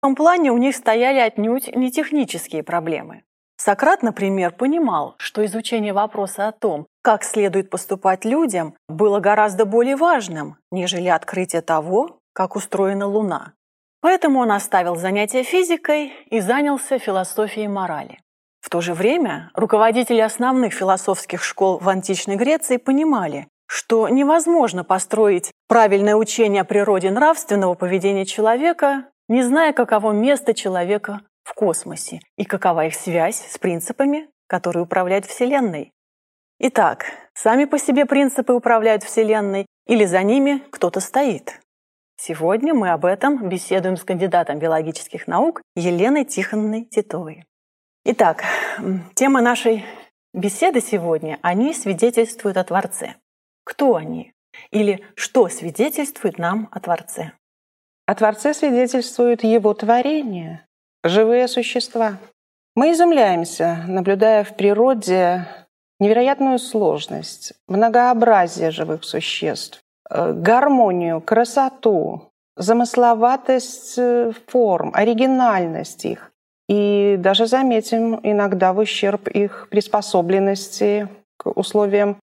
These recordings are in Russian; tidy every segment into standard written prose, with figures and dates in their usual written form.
В этом плане у них стояли отнюдь не технические проблемы. Сократ, например, понимал, что изучение вопроса о том, как следует поступать людям, было гораздо более важным, нежели открытие того, как устроена Луна. Поэтому он оставил занятия физикой и занялся философией морали. В то же время руководители основных философских школ в античной Греции понимали, что невозможно построить правильное учение о природе нравственного поведения человека, не зная, каково место человека в космосе и какова их связь с принципами, которые управляют Вселенной. Итак, сами по себе принципы управляют Вселенной или за ними кто-то стоит? Сегодня мы об этом беседуем с кандидатом биологических наук Еленой Тихоновной Титовой. Итак, тема нашей беседы сегодня – они свидетельствуют о Творце. Кто они? Или что свидетельствует нам о Творце? О Творце свидетельствует Его творение, живые существа. Мы изумляемся, наблюдая в природе невероятную сложность, многообразие живых существ, гармонию, красоту, замысловатость форм, оригинальность их. И даже заметим иногда в ущерб их приспособленности к условиям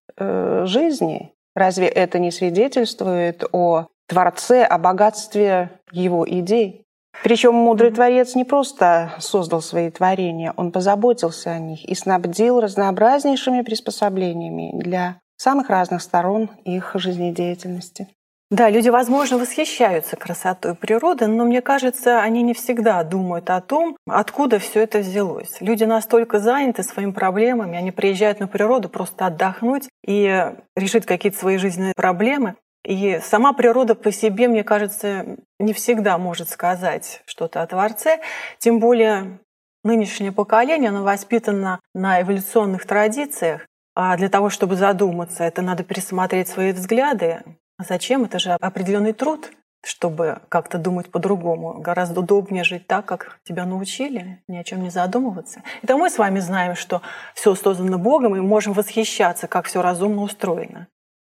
жизни. Разве это не свидетельствует о Творце, о богатстве его идей? Причем мудрый Творец не просто создал свои творения, он позаботился о них и снабдил разнообразнейшими приспособлениями для самых разных сторон их жизнедеятельности. Да, люди, возможно, восхищаются красотой природы, но мне кажется, они не всегда думают о том, откуда все это взялось. Люди настолько заняты своими проблемами, они приезжают на природу просто отдохнуть и решить какие-то свои жизненные проблемы. И сама природа по себе, мне кажется, не всегда может сказать что-то о Творце, тем более нынешнее поколение, оно воспитано на эволюционных традициях, а для того, чтобы задуматься, это надо пересмотреть свои взгляды. А зачем? Это же определенный труд, чтобы как-то думать по-другому. Гораздо удобнее жить так, как тебя научили, ни о чем не задумываться. Это мы с вами знаем, что все создано Богом, и можем восхищаться, как все разумно устроено.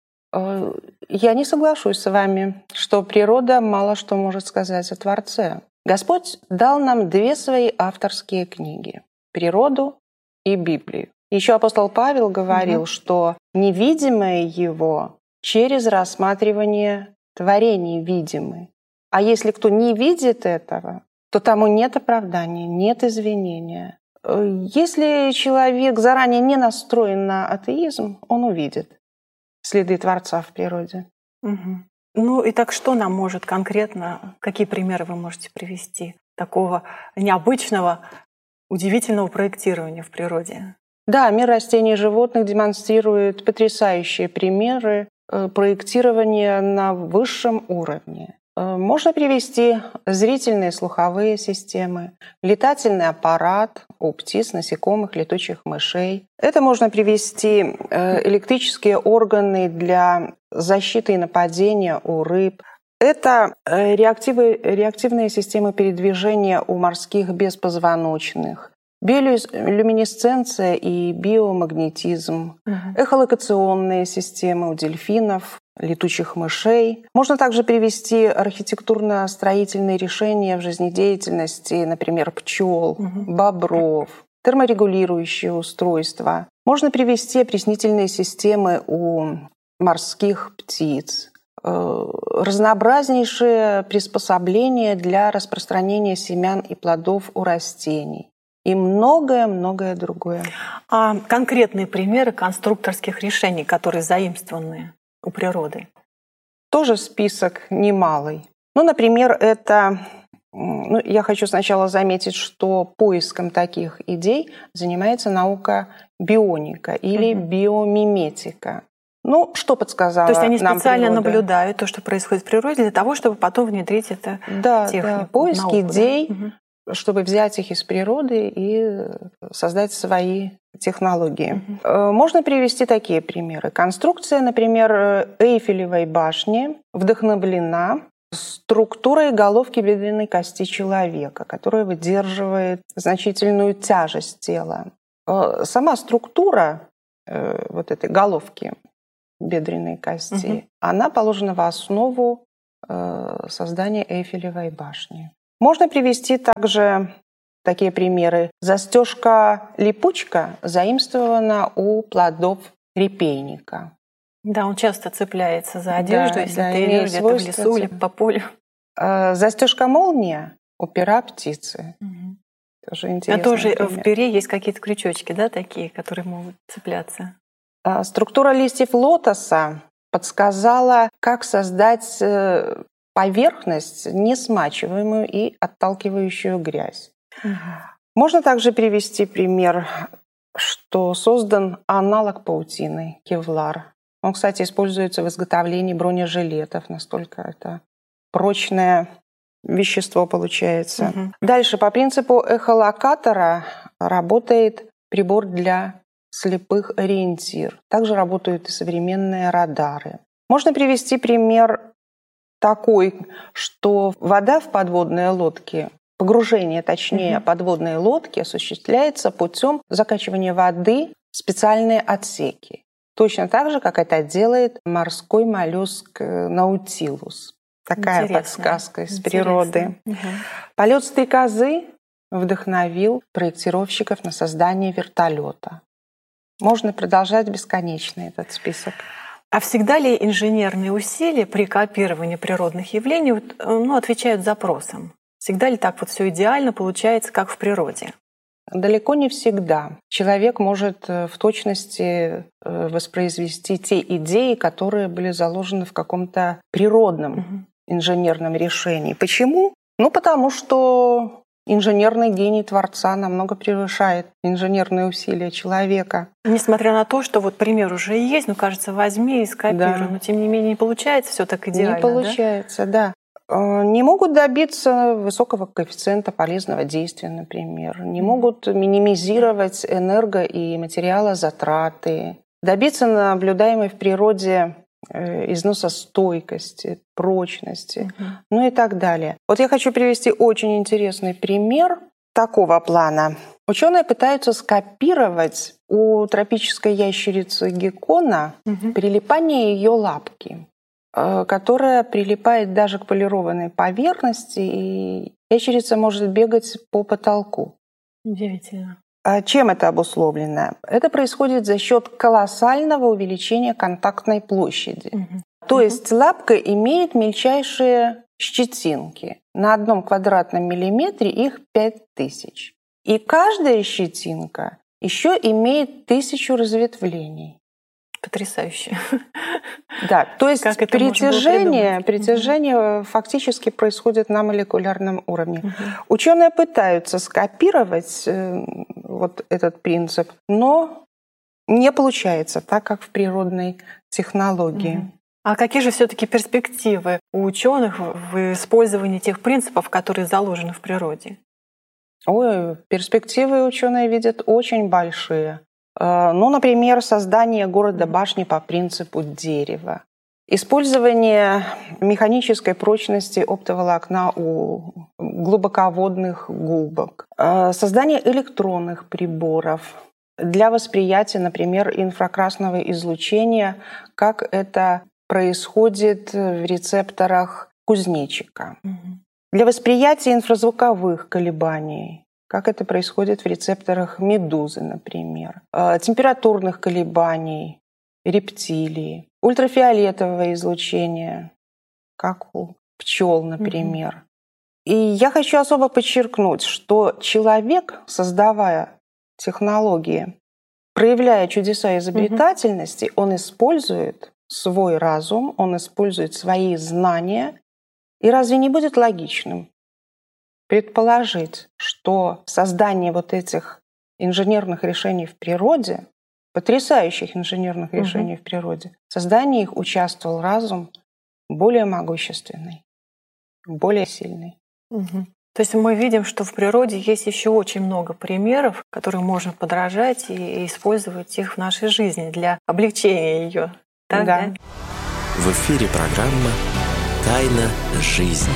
Я не соглашусь с вами, что природа мало что может сказать о Творце. Господь дал нам две свои авторские книги — природу и Библию. Еще апостол Павел говорил, что невидимое его через рассматривание творений видимы. А если кто не видит этого, то тому нет оправдания, нет извинения. Если человек заранее не настроен на атеизм, он увидит следы Творца в природе. Ну и так что нам может конкретно, какие примеры вы можете привести такого необычного, удивительного проектирования в природе? Да, мир растений и животных демонстрирует потрясающие примеры проектирования на высшем уровне. Можно привести зрительные слуховые системы, летательный аппарат у птиц, насекомых, летучих мышей. Это можно привести электрические органы для защиты и нападения у рыб. Это реактивные системы передвижения у морских беспозвоночных, биолюминесценция и биомагнетизм, эхолокационные системы у дельфинов, летучих мышей. Можно также привести архитектурно-строительные решения в жизнедеятельности, например, пчел, бобров, терморегулирующие устройства. Можно привести опреснительные системы у морских птиц, разнообразнейшие приспособления для распространения семян и плодов у растений и многое-многое другое. А конкретные примеры конструкторских решений, которые заимствованы у природы? Тоже список немалый. Например, это... я хочу сначала заметить, что поиском таких идей занимается наука бионика или биомиметика. Что подсказала нам природа? То есть они специально наблюдают то, что происходит в природе, для того, чтобы потом внедрить это в технику. Да, поиск идей, чтобы взять их из природы и создать свои технологии. Можно привести такие примеры. Конструкция, например, Эйфелевой башни вдохновлена структурой головки бедренной кости человека, которая выдерживает значительную тяжесть тела. Сама структура вот этой головки бедренной кости, она положена в основу создания Эйфелевой башни. Можно привести также такие примеры. Застежка-липучка заимствована у плодов репейника. Да, он часто цепляется за одежду, если ты имеет где-то в лесу или по полю. Застежка-молния у пера птицы. Тоже интересно. Тоже в пере есть какие-то крючочки, да, такие, которые могут цепляться. Структура листьев лотоса подсказала, как создать поверхность, не смачиваемую и отталкивающую грязь. Можно также привести пример, что создан аналог паутины, кевлар. Он, кстати, используется в изготовлении бронежилетов. Настолько это прочное вещество получается. Дальше, по принципу эхолокатора работает прибор для слепых ориентир. Также работают и современные радары. Можно привести пример такой, что вода в подводной лодке, погружение, точнее, подводной лодки осуществляется путем закачивания воды в специальные отсеки. Точно так же, как это делает морской моллюск наутилус. Такая подсказка из природы. Полет стрекозы вдохновил проектировщиков на создание вертолета. Можно продолжать бесконечно этот список. А всегда ли инженерные усилия при копировании природных явлений отвечают запросам? Всегда ли так все идеально получается, как в природе? Далеко не всегда. Человек может в точности воспроизвести те идеи, которые были заложены в каком-то природном инженерном решении. Почему? Потому что инженерный гений Творца намного превышает инженерные усилия человека. Несмотря на то, что пример уже есть, кажется, возьми и скопируй, но тем не менее не получается все так идеально. Не получается, да. Не могут добиться высокого коэффициента полезного действия, например. Не могут минимизировать и материалозатраты. Добиться наблюдаемой в природе износостойкости, прочности, и так далее. Я хочу привести очень интересный пример такого плана. Ученые пытаются скопировать у тропической ящерицы геккона прилипание ее лапки, которая прилипает даже к полированной поверхности, и ящерица может бегать по потолку. Удивительно. Чем это обусловлено? Это происходит за счет колоссального увеличения контактной площади. То есть лапка имеет мельчайшие щетинки. На 1 квадратном миллиметре их 5000. И каждая щетинка еще имеет 1000 разветвлений. Потрясающе. Да, то есть притяжение фактически происходит на молекулярном уровне. Ученые пытаются скопировать этот принцип, но не получается, так как в природной технологии. А какие же все-таки перспективы у ученых в использовании тех принципов, которые заложены в природе? Перспективы ученые видят очень большие. Например, создание города-башни по принципу дерева. Использование механической прочности оптоволокна у глубоководных губок. Создание электронных приборов для восприятия, например, инфракрасного излучения, как это происходит в рецепторах кузнечика. Для восприятия инфразвуковых колебаний, как это происходит в рецепторах медузы, например. Температурных колебаний, рептилий. Ультрафиолетовое излучение, как у пчел, например. И я хочу особо подчеркнуть, что человек, создавая технологии, проявляя чудеса изобретательности, он использует свой разум, он использует свои знания. И разве не будет логичным предположить, что создание этих инженерных решений в природе, потрясающих инженерных решений в природе, в создании их участвовал разум более могущественный, более сильный. То есть мы видим, что в природе есть еще очень много примеров, которые можно подражать и использовать их в нашей жизни для облегчения ее. Да. В эфире программа «Тайна жизни».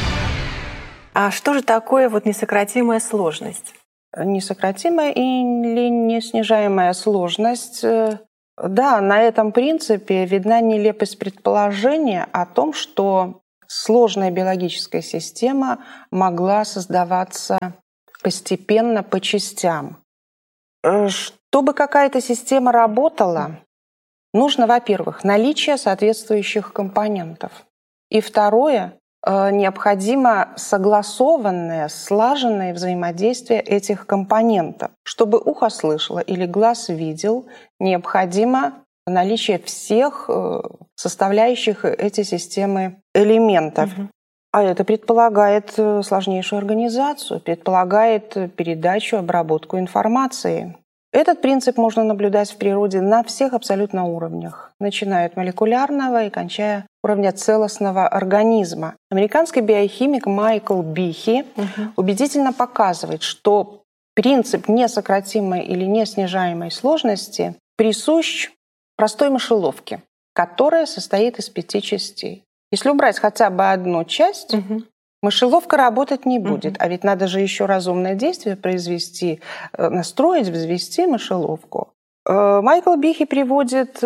А что же такое несократимая сложность? Несократимая или неснижаемая сложность. Да, на этом принципе видна нелепость предположения о том, что сложная биологическая система могла создаваться постепенно по частям. Чтобы какая-то система работала, нужно, во-первых, наличие соответствующих компонентов. И второе, необходимо согласованное, слаженное взаимодействие этих компонентов. Чтобы ухо слышало или глаз видел, необходимо наличие всех составляющих этой системы элементов. А это предполагает сложнейшую организацию, предполагает передачу, обработку информации. Этот принцип можно наблюдать в природе на всех абсолютно уровнях, начиная от молекулярного и кончая уровня целостного организма. Американский биохимик Майкл Бихи убедительно показывает, что принцип несократимой или неснижаемой сложности присущ простой мышеловке, которая состоит из 5 частей. Если убрать хотя бы одну часть, мышеловка работать не будет. А ведь надо же еще разумное действие произвести, настроить, взвести мышеловку. Майкл Бихи приводит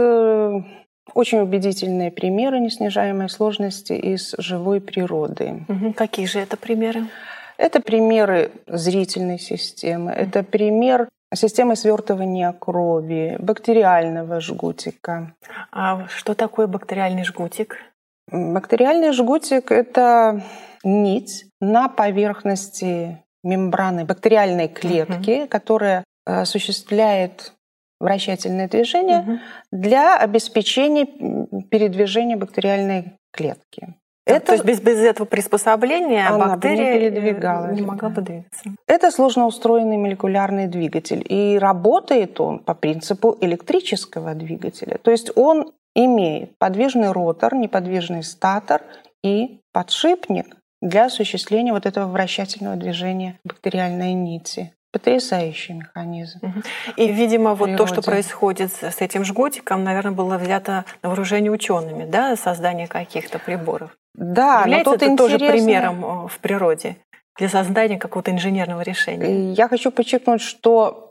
очень убедительные примеры неснижаемой сложности из живой природы. Какие же это примеры? Это примеры зрительной системы, это пример системы свертывания крови, бактериального жгутика. А что такое бактериальный жгутик? Бактериальный жгутик — это нить на поверхности мембраны бактериальной клетки, которая осуществляет вращательное движение для обеспечения передвижения бактериальной клетки. То есть без этого приспособления бактерия не могла бы двигаться. Это сложно устроенный молекулярный двигатель, и работает он по принципу электрического двигателя. То есть он имеет подвижный ротор, неподвижный статор и подшипник для осуществления вот этого вращательного движения бактериальной нити. Потрясающий механизм. И, видимо, вот то, что происходит с этим жгутиком, наверное, было взято на вооружение учеными, да, создание каких-то приборов. Да, является но тут это тоже примером в природе для создания какого-то инженерного решения. Я хочу подчеркнуть, что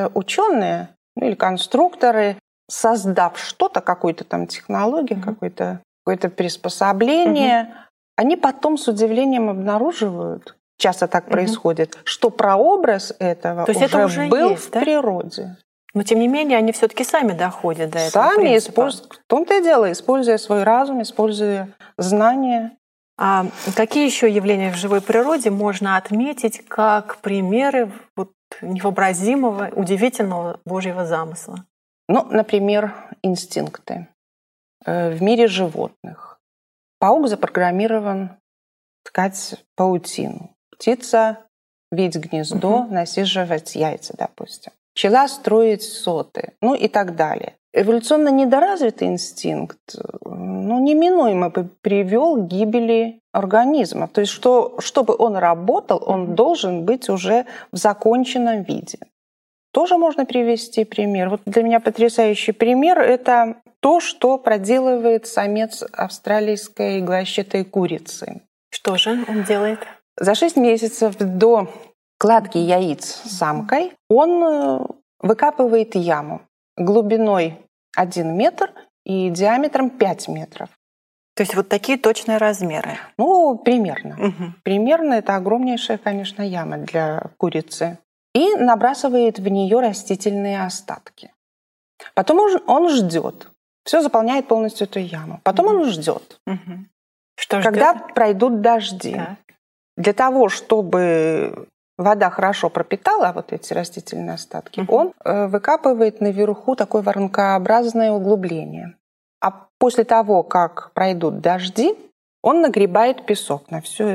ученые или конструкторы, создав что-то, какую-то там технологию, какое-то приспособление, они потом с удивлением обнаруживают, часто так происходит, что прообраз этого уже был есть, в природе. Но тем не менее они все-таки сами доходят до этого. Сами используют, в том-то и дело, используя свой разум, используя знания. А какие еще явления в живой природе можно отметить как примеры невообразимого, удивительного Божьего замысла? Ну, например, инстинкты. В мире животных паук запрограммирован ткать паутину. Птица вить гнездо, насиживать яйца, допустим. Пчела строить соты, ну и так далее. Эволюционно недоразвитый инстинкт неминуемо бы привел к гибели организма. То есть, чтобы он работал, он должен быть уже в законченном виде. Тоже можно привести пример. Вот для меня потрясающий пример — это то, что проделывает самец австралийской иглощатой курицы. Что же он делает? За 6 месяцев до кладки яиц самкой он выкапывает яму глубиной 1 метр и диаметром 5 метров. То есть вот такие точные размеры? Ну, примерно. Примерно это огромнейшая, конечно, яма для курицы. И набрасывает в нее растительные остатки. Потом он ждет. Все заполняет полностью эту яму. Потом он ждет. Когда пройдут дожди. Так. Для того, чтобы вода хорошо пропитала вот эти растительные остатки, он выкапывает наверху такое воронкообразное углубление. А после того, как пройдут дожди, он нагребает песок на все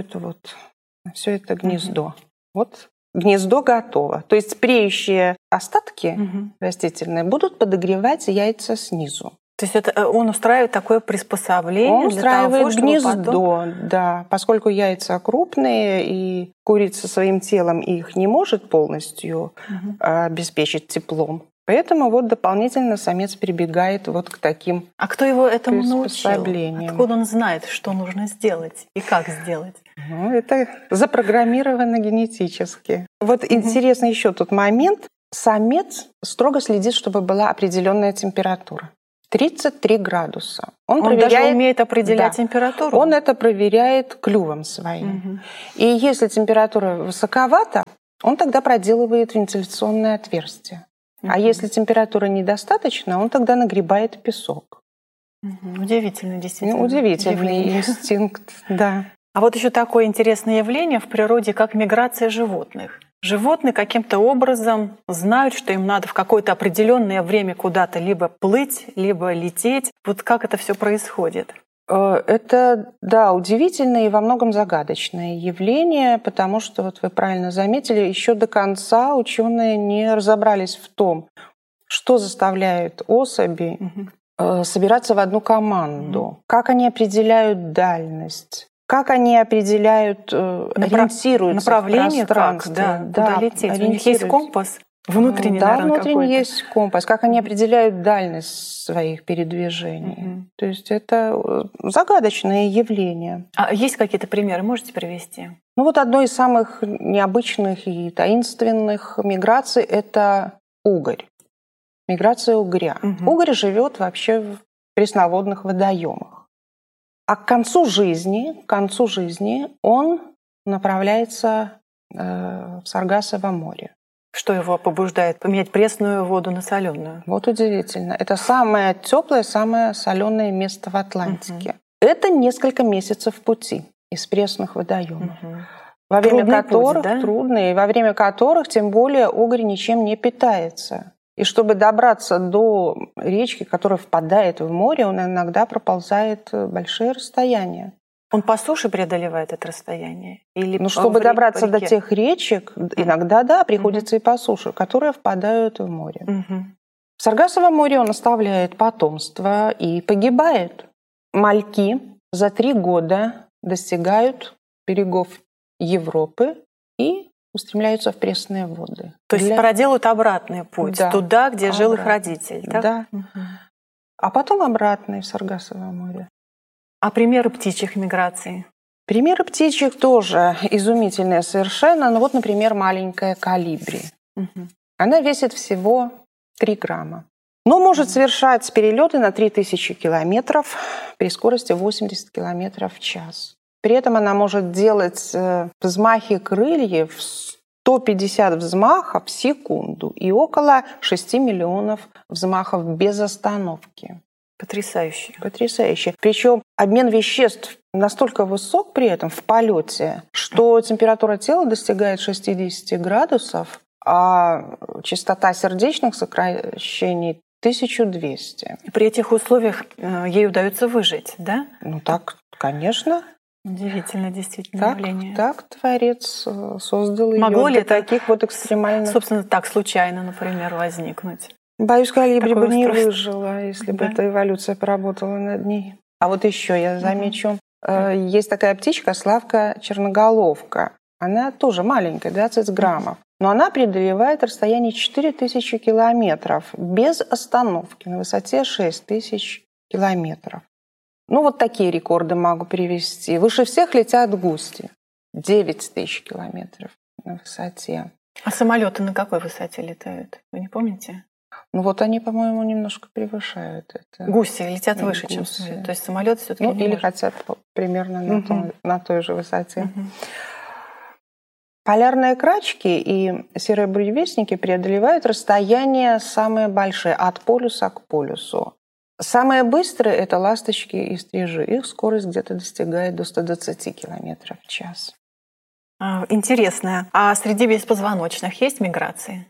это гнездо. Вот гнездо готово. То есть преющие остатки растительные будут подогревать яйца снизу. То есть это он устраивает такое приспособление? Он устраивает того, гнездо, да. Поскольку яйца крупные, и курица своим телом их не может полностью обеспечить теплом. Поэтому вот дополнительно самец прибегает вот к таким приспособлениям. А кто его этому научил? Откуда он знает, что нужно сделать и как сделать? Ну, это запрограммировано генетически. Вот интересно еще тут момент. Самец строго следит, чтобы была определенная температура. 33 градуса. Он даже умеет определять температуру? Он это проверяет клювом своим. И если температура высоковата, он тогда проделывает вентиляционное отверстие. А если температура недостаточна, он тогда нагребает песок. Удивительно, действительно. Удивительный инстинкт, да. А вот еще такое интересное явление в природе, как миграция животных. Животные каким-то образом знают, что им надо в какое-то определенное время куда-то либо плыть, либо лететь. Вот как это все происходит? Это, да, удивительное и во многом загадочное явление, потому что, вот вы правильно заметили, еще до конца ученые не разобрались в том, что заставляет особи собираться в одну команду, как они определяют дальность, как они определяют, ориентируются направление, в пространстве. Куда лететь. У них есть компас внутренний, да, наверное, внутренний какой-то. есть компас, как они определяют дальность своих передвижений. То есть это загадочное явление. А есть какие-то примеры, можете привести? Ну вот одной из самых необычных и таинственных миграций – это угорь. Миграция угря. Угорь живет вообще в пресноводных водоемах. А к концу жизни он направляется в Саргассово море. Что его побуждает поменять пресную воду на соленую? Вот удивительно. Это самое теплое, самое соленое место в Атлантике. Это несколько месяцев пути из пресных водоемов. Во время которых трудные, во время которых, тем более, угорь ничем не питается. И чтобы добраться до речки, которая впадает в море, он иногда проползает большие расстояния. Он по суше преодолевает это расстояние? Или чтобы добраться до тех речек, иногда, да, приходится и по суше, которые впадают в море. В Саргассово море он оставляет потомство и погибает. Мальки за 3 года достигают берегов Европы и устремляются в пресные воды. То есть проделают обратный путь, туда, где жил их родитель, так? Да. А потом обратно в Саргассово море. А примеры птичьих миграций? Примеры птичьих тоже изумительные совершенно. Ну вот, например, маленькая колибри. Она весит всего 3 грамма. Но может совершать перелеты на 3000 километров при скорости 80 километров в час. При этом она может делать взмахи крыльев 150 взмахов в секунду и около 6 миллионов взмахов без остановки. Потрясающе. Потрясающе. Причем обмен веществ настолько высок при этом в полете, что температура тела достигает 60 градусов, а частота сердечных сокращений 1200. И при этих условиях ей удается выжить, да? Ну так, конечно. Удивительно, действительно, явление. Так Творец создал ее. Могло ли это таких вот экстремальных... Собственно, так случайно, например, возникнуть? Боюсь, колибри бы не выжила, если бы эта эволюция поработала над ней. А вот еще я замечу, есть такая птичка славка-черноголовка. Она тоже маленькая, 20 граммов. Но она преодолевает расстояние 4000 километров без остановки на высоте 6000 километров. Ну, вот такие рекорды могу привести. Выше всех летят гуси. 9000 километров на высоте. А самолеты на какой высоте летают? Вы не помните? Ну, вот они, по-моему, немножко превышают это. Гуси летят выше, чем самолет. То есть самолет все-таки не или может. хотят примерно на той же высоте. Полярные крачки и серые буревестники преодолевают расстояние самые большие от полюса к полюсу. Самые быстрые – это ласточки и стрижи. Их скорость где-то достигает до 120 километров в час. Интересно. А среди беспозвоночных есть миграции?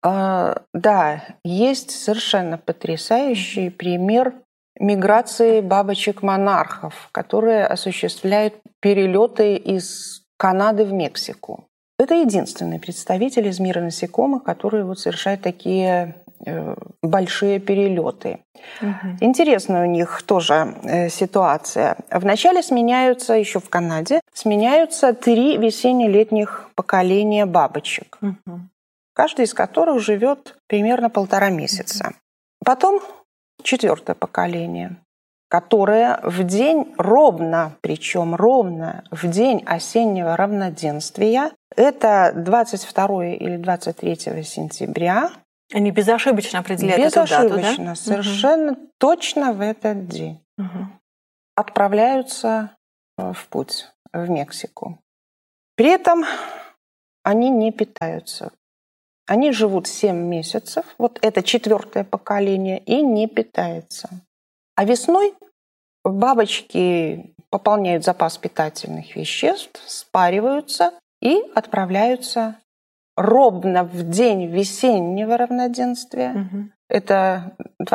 Да, есть совершенно потрясающий пример миграции бабочек-монархов, которые осуществляют перелеты из Канады в Мексику. Это единственный представитель из мира насекомых, который вот совершает такие большие перелеты. Интересная у них тоже ситуация. Вначале сменяются, еще в Канаде, сменяются 3 весенне-летних поколения бабочек, каждый из которых живет примерно 1,5 месяца. Потом 4-е поколение, которое в день причем ровно в день осеннего равноденствия, это 22 или 23 сентября, Они безошибочно определяют эту дату, да? Безошибочно, совершенно точно в этот день отправляются в путь в Мексику. При этом они не питаются. Они живут 7 месяцев, вот это 4-е поколение, и не питается. А весной бабочки пополняют запас питательных веществ, спариваются и отправляются ровно в день весеннего равноденствия. Это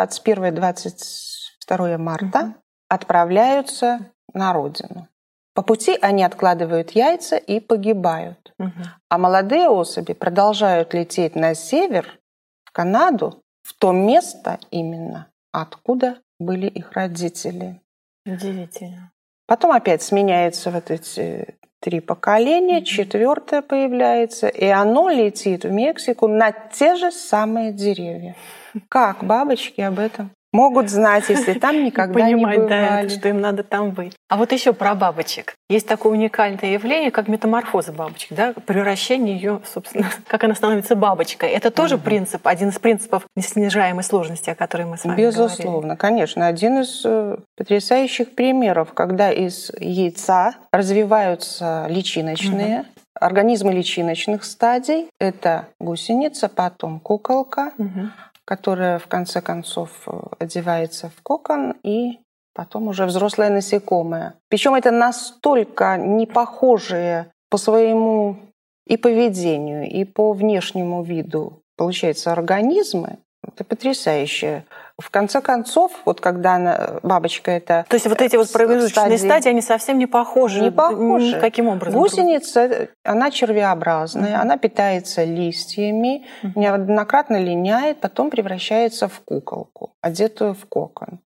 21-22 марта, отправляются на родину. По пути они откладывают яйца и погибают. А молодые особи продолжают лететь на север, в Канаду, в то место именно, откуда были их родители. Удивительно. Потом опять сменяются вот эти 3 поколения, 4-е появляется, и оно летит в Мексику на те же самые деревья. Как бабочки об этом могут знать, если там никогда не бывали? Да, что им надо там быть. А вот еще про бабочек. Есть такое уникальное явление, как метаморфоза бабочек, да? Превращение ее, собственно, как она становится бабочкой. Это тоже принцип, один из принципов неснижаемой сложности, о которой мы с вами Безусловно, говорили. конечно. Один из потрясающих примеров, когда из яйца развиваются личиночные организмы личиночных стадий. Это гусеница, потом куколка, которая в конце концов одевается в кокон, и потом уже взрослое насекомое. Причем это настолько не похожие по своему и поведению, и по внешнему виду, получается, организмы. Это потрясающе. В конце концов, вот когда бабочка это... То есть вот эти вот промежуточные стадии, они совсем не похожи? Не похожи. Никаким образом? Гусеница, она червеобразная, она питается листьями, неоднократно линяет, потом превращается в куколку, одетую в кокон.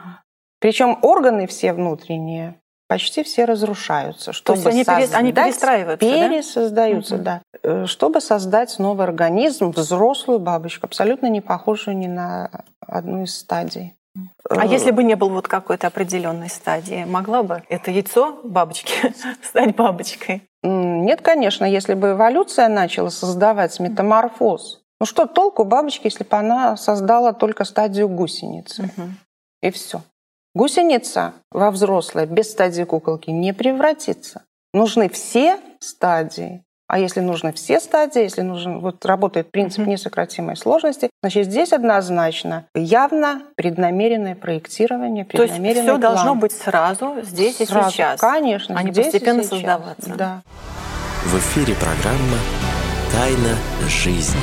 Причем органы все внутренние почти все разрушаются. Чтобы То есть они перестраиваются, пересоздаются, да? Чтобы создать новый организм, взрослую бабочку, абсолютно не похожую ни на одну из стадий. А если бы не было вот какой-то определенной стадии, могла бы это яйцо бабочки стать бабочкой? Нет, конечно, если бы эволюция начала создавать метаморфоз. Ну что толку бабочки, если бы она создала только стадию гусеницы? И все. Гусеница во взрослое без стадии куколки не превратится. Нужны все стадии. А если нужны все стадии, если нужен, вот работает принцип несократимой сложности, значит, здесь однозначно явно преднамеренное проектирование, преднамеренный То есть все план. должно быть сразу, здесь и сейчас. Конечно, а не здесь постепенно и сейчас. создаваться. Да. В эфире программа «Тайна жизни».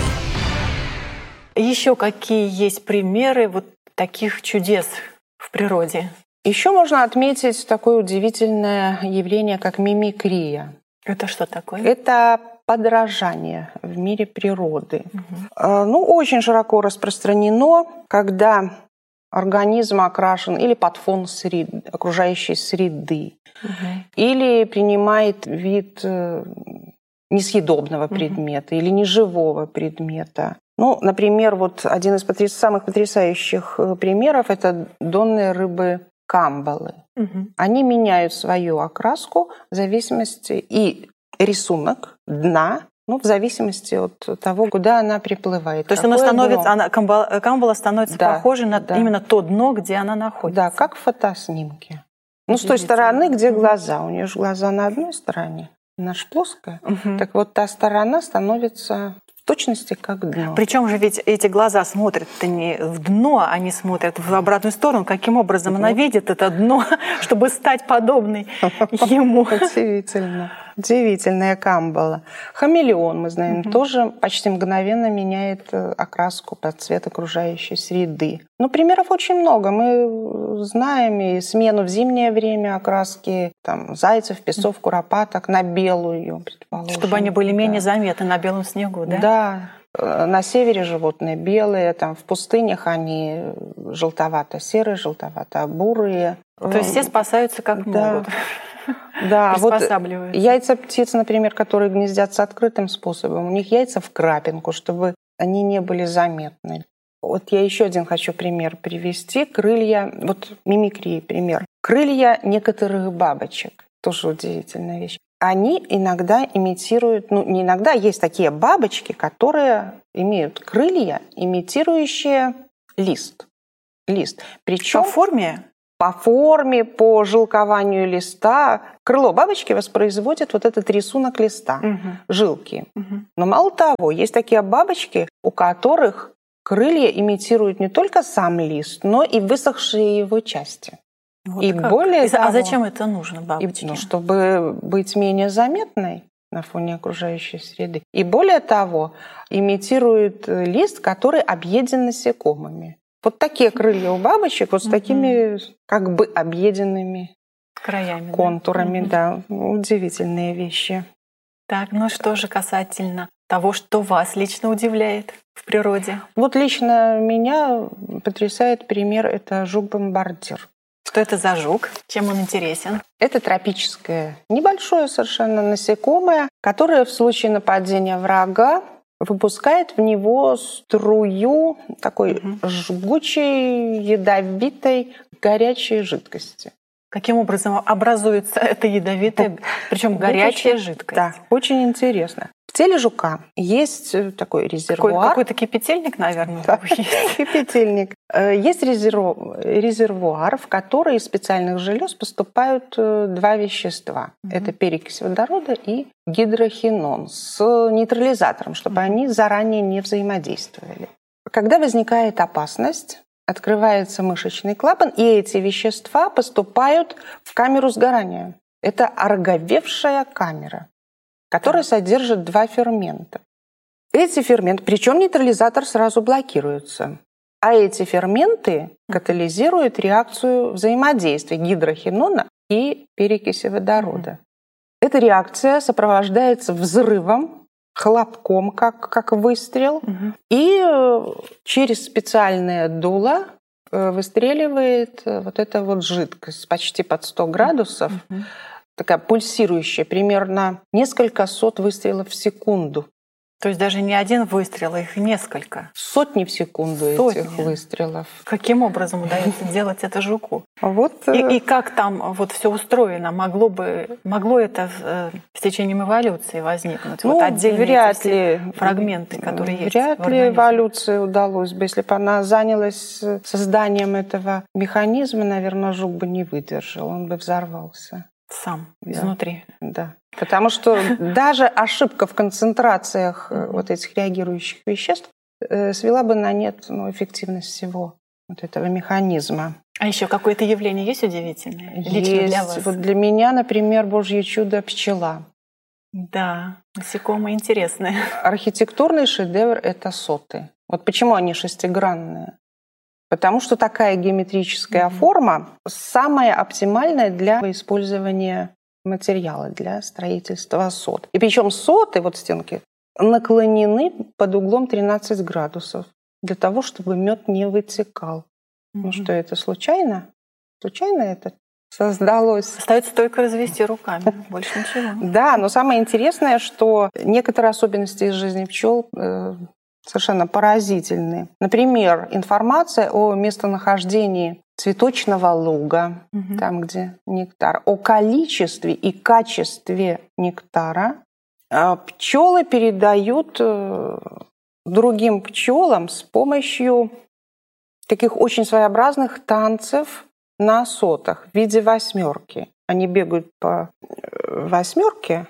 Еще какие есть примеры вот таких чудес в природе? Еще можно отметить такое удивительное явление, как мимикрия. Это что такое? Это подражание в мире природы. Очень широко распространено, когда организм окрашен или под фон окружающей среды, или принимает вид несъедобного предмета или неживого предмета. Например, вот один из самых потрясающих примеров – это донные рыбы камбалы. Они меняют свою окраску в зависимости и рисунок дна, в зависимости от того, куда она приплывает. То есть камбала становится похожей на именно то дно, где она находится. Да, как в фотоснимке. С той стороны, где глаза. У нее же глаза на одной стороне, наша плоская. Так вот, та сторона становится в точности как дно. Причем же ведь эти глаза смотрят-то не в дно, они смотрят в обратную сторону. Каким образом она видит это дно, чтобы стать подобной ему? Удивительно. Удивительная камбала. Хамелеон, мы знаем, тоже почти мгновенно меняет окраску под цвет окружающей среды. Примеров очень много. Мы знаем и смену в зимнее время окраски зайцев, песцов, куропаток на белую, предположим. Чтобы они были менее заметны на белом снегу, да? Да. На севере животные белые, в пустынях они желтовато-серые, желтовато-бурые. То есть все спасаются как могут. Да, вот яйца птиц, например, которые гнездятся открытым способом, у них яйца в крапинку, чтобы они не были заметны. Вот я еще один хочу пример привести. Крылья, мимикрии пример. Крылья некоторых бабочек, тоже удивительная вещь. они иногда имитируют, не иногда, есть такие бабочки, которые имеют крылья, имитирующие лист. Причем по форме, по жилкованию листа. Крыло бабочки воспроизводит вот этот рисунок листа, жилки. Но мало того, есть такие бабочки, у которых крылья имитируют не только сам лист, но и высохшие его части. Вот и более того, а зачем это нужно бабочке? Чтобы быть менее заметной на фоне окружающей среды. И более того, имитирует лист, который объеден насекомыми. Вот такие крылья у бабочек, вот с такими как бы объеденными краями, контурами. Да, удивительные вещи. Так, ну что же касательно того, что вас лично удивляет в природе? Вот лично меня потрясает пример, это жук-бомбардир. Что это за жук? Чем он интересен? Это тропическое, небольшое совершенно насекомое, которое в случае нападения врага выпускает в него струю такой жгучей, ядовитой, горячей жидкости. Каким образом образуется эта ядовитая, причем горячая жидкость? Да, очень интересно. В теле жука есть такой резервуар. Какой-то кипятильник, наверное, есть. Кипятильник. Есть резервуар, в который из специальных желез поступают два вещества. Это перекись водорода и гидрохинон с нейтрализатором, чтобы они заранее не взаимодействовали. Когда возникает опасность, открывается мышечный клапан, и эти вещества поступают в камеру сгорания. Это ороговевшая камера, которая содержит два фермента. Эти ферменты, причем нейтрализатор сразу блокируется, а эти ферменты катализируют реакцию взаимодействия гидрохинона и перекиси водорода. Эта реакция сопровождается взрывом, хлопком, как выстрел, и через специальное дуло выстреливает вот эта вот жидкость почти под 100 градусов, такая пульсирующая, примерно несколько сот выстрелов в секунду. То есть даже не один выстрел, их несколько. Сотни в секунду этих выстрелов. Каким образом удается делать это жуку? Вот. И как там вот все устроено? Могло это с течением эволюции возникнуть? Вот отдельные вряд ли фрагменты, которые есть. Вряд ли эволюции удалось бы. Если бы она занялась созданием этого механизма, наверное, жук бы не выдержал, он бы взорвался. Сам, изнутри. Да. Потому что даже ошибка в концентрациях вот этих реагирующих веществ свела бы на нет эффективность всего вот этого механизма. А еще какое-то явление есть удивительное? Лично для вас? Вот для меня, например, божье чудо — пчела. Да, насекомые интересные. Архитектурный шедевр — это соты. Вот почему они шестигранные? Потому что такая геометрическая форма самая оптимальная для использования материала, для строительства сот. И причем соты, вот стенки, наклонены под углом 13 градусов для того, чтобы мед не вытекал. Ну что, это случайно? Случайно это создалось? Остается только развести руками, больше ничего. Да, но самое интересное, что некоторые особенности из жизни пчел совершенно поразительные. Например, информация о местонахождении цветочного луга, там, где нектар, о количестве и качестве нектара пчелы передают другим пчелам с помощью таких очень своеобразных танцев на сотах в виде восьмерки. Они бегают по восьмерке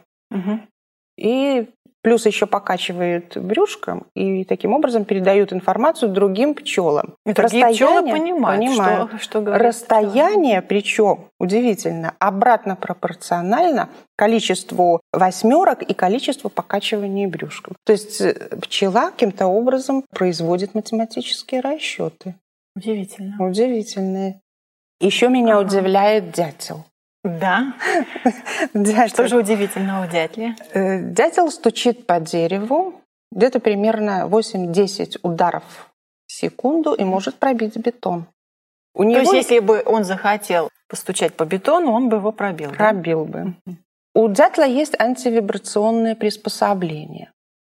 и плюс еще покачивают брюшком и таким образом передают информацию другим пчелам. И другие пчелы понимают. Что говорит расстояние, причем удивительно, обратно пропорционально количеству восьмерок и количеству покачиваний брюшком. То есть пчела каким-то образом производит математические расчеты. Удивительно. Удивительные. Еще меня удивляет дятел. Да? Дятел. Что же удивительного в дятле? Дятел стучит по дереву где-то примерно 8-10 ударов в секунду и может пробить бетон. То есть если бы он захотел постучать по бетону, он бы его пробил? Пробил бы. У дятла есть антивибрационные приспособления.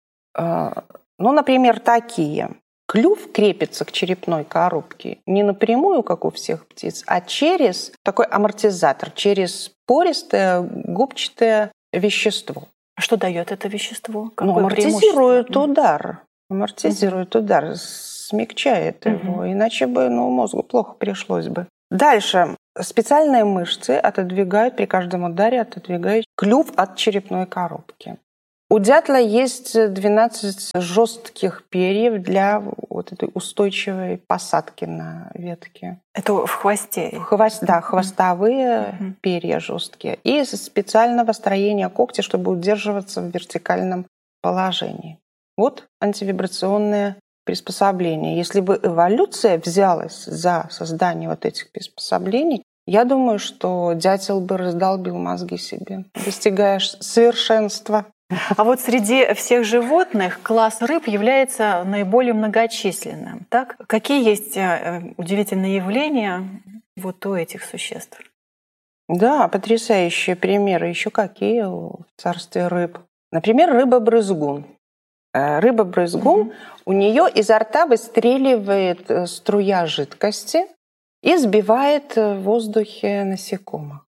Например, такие. Клюв крепится к черепной коробке не напрямую, как у всех птиц, а через такой амортизатор, через пористое губчатое вещество. Что дает это вещество? Амортизирует удар. Амортизирует удар, смягчает его. Иначе бы мозгу плохо пришлось бы. Дальше. Специальные мышцы отодвигают, при каждом ударе отодвигают клюв от черепной коробки. У дятла есть 12 жестких перьев для вот этой устойчивой посадки на ветке. Это в хвосте? Да, хвостовые перья жесткие. И специального строения когтя, чтобы удерживаться в вертикальном положении. Вот антивибрационное приспособление. Если бы эволюция взялась за создание вот этих приспособлений, я думаю, что дятел бы раздолбил мозги себе, достигая совершенства. А вот среди всех животных класс рыб является наиболее многочисленным. Так? Какие есть удивительные явления вот у этих существ? Да, потрясающие примеры. Еще какие в царстве рыб. Например, рыба-брызгун. Рыба-брызгун, у нее изо рта выстреливает струя жидкости и сбивает в воздухе насекомых.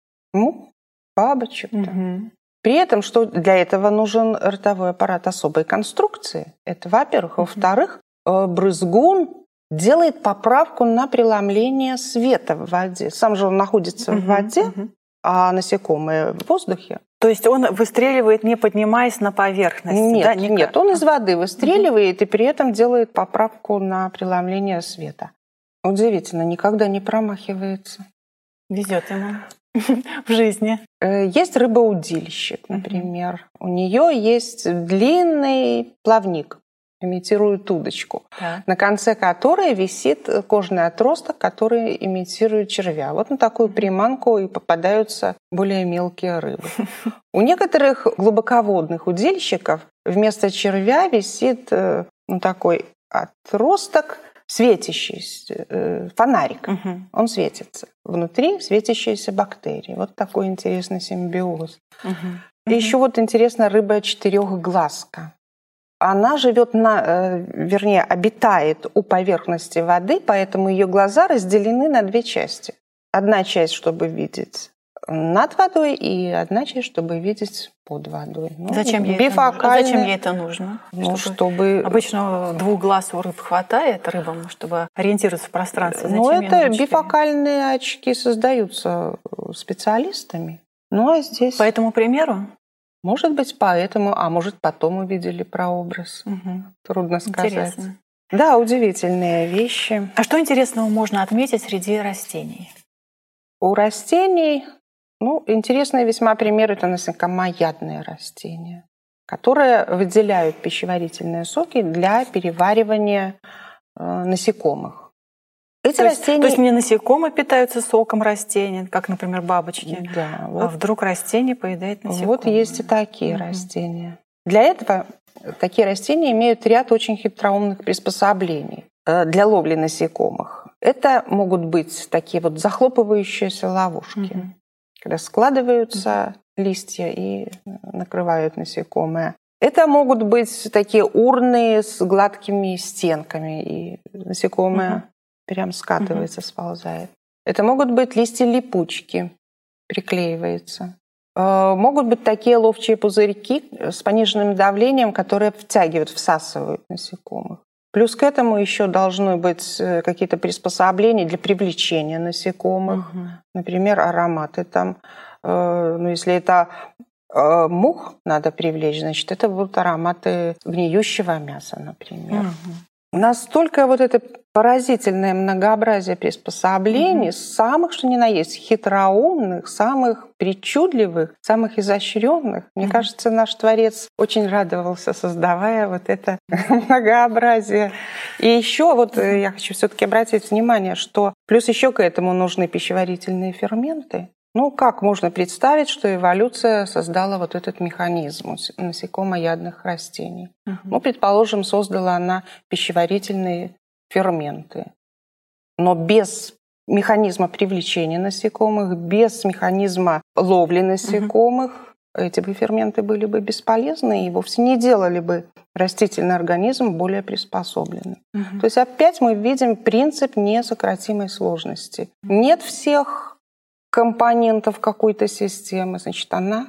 Бабочек. При этом, что для этого нужен ротовой аппарат особой конструкции. Это, во-первых. Во-вторых, брызгун делает поправку на преломление света в воде. Сам же он находится в воде, а насекомые в воздухе. То есть он выстреливает, не поднимаясь на поверхность? Нет, он из воды выстреливает и при этом делает поправку на преломление света. Удивительно, никогда не промахивается. Везет ему в жизни. Есть рыба-удильщик, например. У нее есть длинный плавник, имитирует удочку, на конце которой висит кожный отросток, который имитирует червя. Вот на такую приманку и попадаются более мелкие рыбы. У некоторых глубоководных удильщиков вместо червя висит такой отросток, светящийся, фонарик. Он светится. Внутри светящиеся бактерии. Вот такой интересный симбиоз. И еще вот интересно рыба-четырехглазка. Она живет обитает у поверхности воды, поэтому ее глаза разделены на две части. Одна часть, чтобы видеть над водой, и одна часть, чтобы видеть под водой. Зачем ей это нужно? Чтобы... Обычно 2 глаз у рыб хватает рыбам, чтобы ориентироваться в пространстве. Это бифокальные очки создаются специалистами. А здесь... По этому примеру? Может быть, поэтому, а может, потом увидели прообраз. Трудно сказать. Интересно. Да, удивительные вещи. А что интересного можно отметить среди растений? У растений, интересный весьма пример – это насекомоядные растения, которые выделяют пищеварительные соки для переваривания насекомых. То есть не насекомые питаются соком растений, как, например, бабочки, а вдруг растение поедает насекомых. Вот есть и такие растения. Для этого такие растения имеют ряд очень хитроумных приспособлений для ловли насекомых. Это могут быть такие вот захлопывающиеся ловушки, когда складываются листья и накрывают насекомое. Это могут быть такие урны с гладкими стенками, и насекомое прям скатывается, сползает. Это могут быть листья-липучки, приклеивается. Могут быть такие ловчие пузырьки с пониженным давлением, которые втягивают, всасывают насекомых. Плюс к этому еще должны быть какие-то приспособления для привлечения насекомых. Например, ароматы там. Если это мух надо привлечь, значит, это будут ароматы гниющего мяса, например. Настолько вот это поразительное многообразие приспособлений, самых, что ни на есть, хитроумных, самых причудливых, самых изощренных. Мне кажется, наш Творец очень радовался, создавая вот это многообразие. И еще вот я хочу все-таки обратить внимание, что плюс еще к этому нужны пищеварительные ферменты. Как можно представить, что эволюция создала вот этот механизм насекомоядных растений? Предположим, создала она пищеварительные ферменты. Но без механизма привлечения насекомых, без механизма ловли насекомых, эти бы ферменты были бы бесполезны и вовсе не делали бы растительный организм более приспособленным. То есть опять мы видим принцип несократимой сложности. Нет всех компонентов какой-то системы, значит, она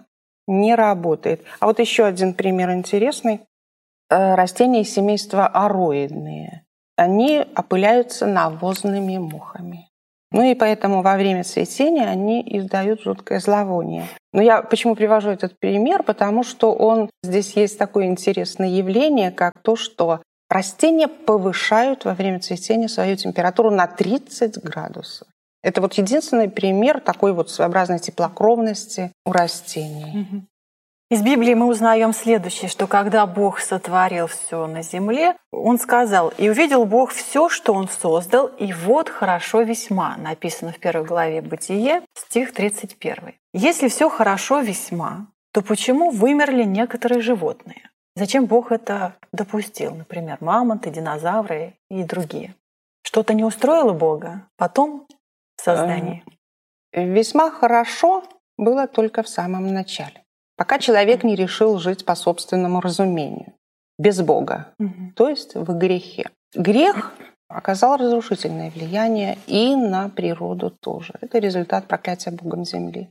не работает. А вот еще один пример интересный. Растения из семейства ароидные. Они опыляются навозными мухами. И поэтому во время цветения они издают жуткое зловоние. Но я почему привожу этот пример? Потому что здесь есть такое интересное явление, как то, что растения повышают во время цветения свою температуру на 30 градусов. Это вот единственный пример такой вот своеобразной теплокровности у растений. Из Библии мы узнаем следующее, что когда Бог сотворил все на земле, Он сказал: «И увидел Бог все, что Он создал, и вот хорошо весьма», написано в 1 главе Бытие, стих 31. Если все хорошо весьма, то почему вымерли некоторые животные? Зачем Бог это допустил? Например, мамонты, динозавры и другие. Что-то не устроило Бога потом в создании? Весьма хорошо было только в самом начале. Пока человек не решил жить по собственному разумению, без Бога, то есть в грехе. Грех оказал разрушительное влияние и на природу тоже. Это результат проклятия Богом земли.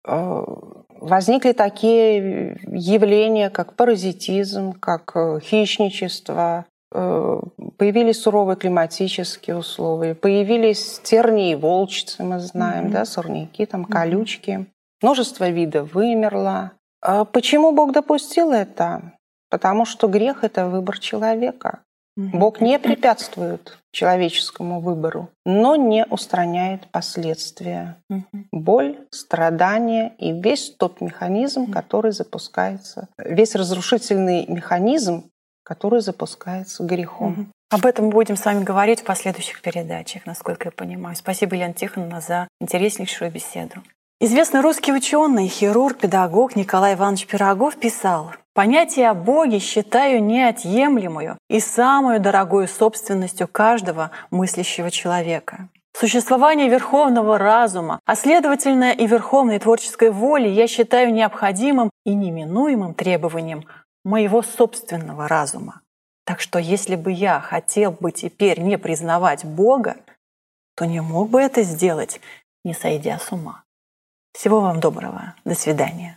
Возникли такие явления, как паразитизм, как хищничество, появились суровые климатические условия, появились тернии и волчицы, мы знаем, да, сорняки, колючки. Множество видов вымерло. Почему Бог допустил это? Потому что грех — это выбор человека. Бог не препятствует человеческому выбору, но не устраняет последствия. Боль, страдания и весь тот механизм, который запускается, весь разрушительный механизм, который запускается грехом. Об этом мы будем с вами говорить в последующих передачах, насколько я понимаю. Спасибо, Елена Тихоновна, за интереснейшую беседу. Известный русский ученый, хирург, педагог Николай Иванович Пирогов писал: «Понятие о Боге считаю неотъемлемую и самую дорогую собственностью каждого мыслящего человека. Существование верховного разума, а следовательно и верховной творческой воли я считаю необходимым и неминуемым требованием моего собственного разума. Так что если бы я хотел бы теперь не признавать Бога, то не мог бы это сделать, не сойдя с ума». Всего вам доброго. До свидания.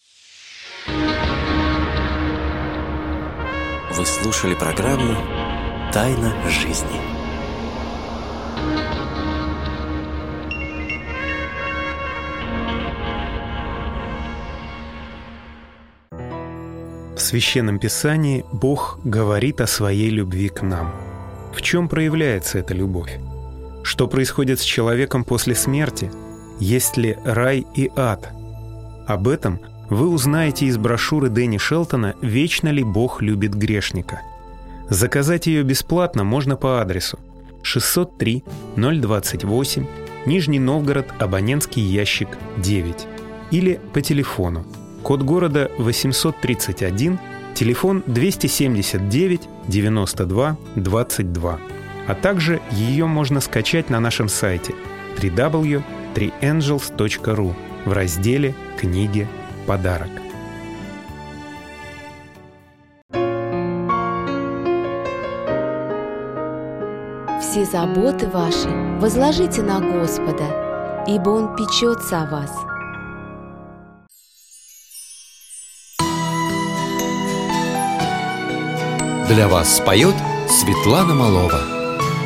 Вы слушали программу «Тайна жизни». В Священном Писании Бог говорит о своей любви к нам. В чем проявляется эта любовь? Что происходит с человеком после смерти? Есть ли рай и ад? Об этом вы узнаете из брошюры Дэнни Шелтона «Вечно ли Бог любит грешника?». Заказать ее бесплатно можно по адресу 603 028, Нижний Новгород, абонентский ящик 9, или по телефону, код города 831, телефон 279 92 22. А также ее можно скачать на нашем сайте www.3angels.ru в разделе «Книги. Подарок». Все заботы ваши возложите на Господа, ибо Он печется о вас. Для вас споет Светлана Малова.